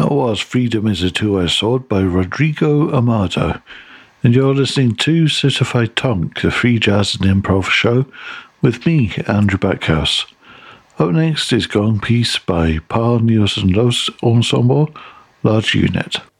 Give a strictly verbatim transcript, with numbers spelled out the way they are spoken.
That was Freedom is a Two-Edged Sword by Rodrigo Amado. And you're listening to Certified Tonk, the free jazz and improv show, with me, Andrew Backhouse. Up next is Gong Peace by Par Nielsen Los Ensemble, Large Unit.